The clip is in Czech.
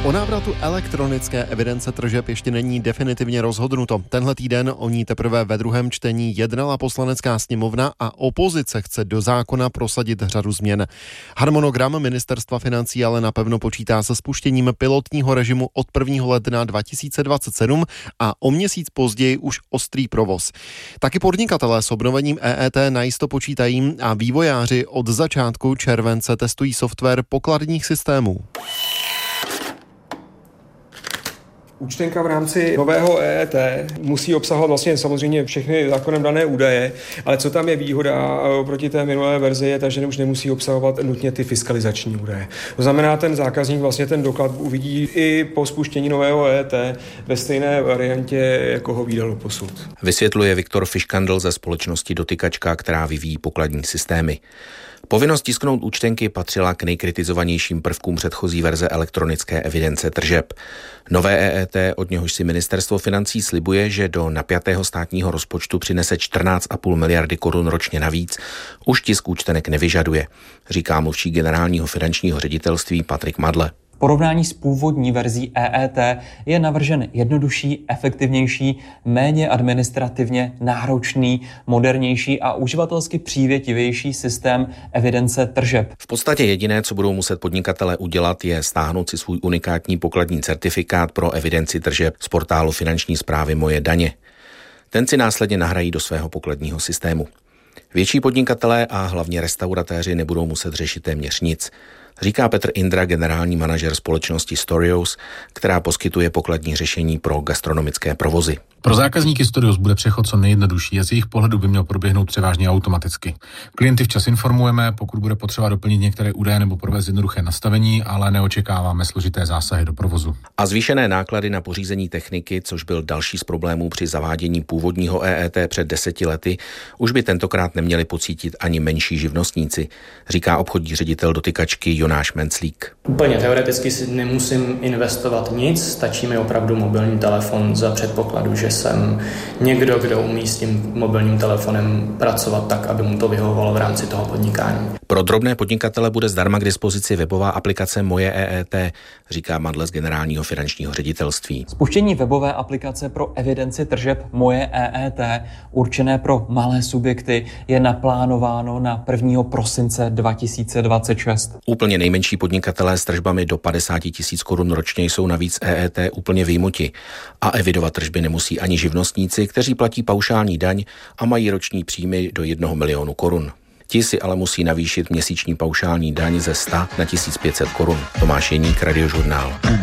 O návratu elektronické evidence tržeb ještě není definitivně rozhodnuto. Tenhle týden o ní teprve ve druhém čtení jednala Poslanecká sněmovna a opozice chce do zákona prosadit řadu změn. Harmonogram Ministerstva financí ale napevno počítá se spuštěním pilotního režimu od 1. ledna 2027 a o měsíc později už ostrý provoz. Taky podnikatelé s obnovením EET najisto počítají a vývojáři od začátku července testují software pokladních systémů. Účtenka v rámci nového EET musí obsahovat vlastně samozřejmě všechny zákonem dané údaje, ale co tam je výhoda oproti té minulé verzi je ta, že už nemusí obsahovat nutně ty fiskalizační údaje. To znamená, ten zákazník vlastně ten doklad uvidí i po spuštění nového EET ve stejné variantě, jako ho viděl doposud. Vysvětluje Viktor Fiškandl ze společnosti Dotykačka, která vyvíjí pokladní systémy. Povinnost tisknout účtenky patřila k nejkritizovanějším prvkům předchozí verze elektronické evidence tržeb. Nové EET, od něhož si ministerstvo financí slibuje, že do napjatého státního rozpočtu přinese 14,5 miliardy korun ročně navíc, už tisk účtenek nevyžaduje, říká mluvčí generálního finančního ředitelství Patrik Madle. V porovnání s původní verzí EET je navržen jednodušší, efektivnější, méně administrativně náročný, modernější a uživatelsky přívětivější systém evidence tržeb. V podstatě jediné, co budou muset podnikatelé udělat, je stáhnout si svůj unikátní pokladní certifikát pro evidenci tržeb z portálu finanční správy Moje daně. Ten si následně nahrají do svého pokladního systému. Větší podnikatelé a hlavně restauratéři nebudou muset řešit téměř nic, říká Petr Indra, generální manažer společnosti Storios, která poskytuje pokladní řešení pro gastronomické provozy. Pro zákazníky Storios bude přechod co nejjednodušší a z jejich pohledu by měl proběhnout převážně automaticky. Klienty včas informujeme, pokud bude potřeba doplnit některé údaje nebo provést jednoduché nastavení, ale neočekáváme složité zásahy do provozu. A zvýšené náklady na pořízení techniky, což byl další z problémů při zavádění původního EET před 10 lety, už by tentokrát neměli pocítit ani menší živnostníci, říká obchodní ředitel Dotykačky Jonáš Menclík. Úplně teoreticky si nemusím investovat nic, stačí mi opravdu mobilní telefon za předpokladu, že jsem někdo, kdo umí s tím mobilním telefonem pracovat tak, aby mu to vyhovovalo v rámci toho podnikání. Pro drobné podnikatele bude zdarma k dispozici webová aplikace Moje EET, říká Madle z generálního finančního ředitelství. Spuštění webové aplikace pro evidenci tržeb Moje EET, určené pro malé subjekty, je naplánováno na 1. prosince 2026. Úplně nejmenší podnikatelé s tržbami do 50 000 korun ročně jsou navíc EET úplně vyjmuti a evidovat tržby nemusí ani živnostníci, kteří platí paušální daň a mají roční příjmy do 1 milionu korun. Ti si ale musí navýšit měsíční paušální daň ze 100 na 1500 korun. Tomáš Jeník, Radiožurnál.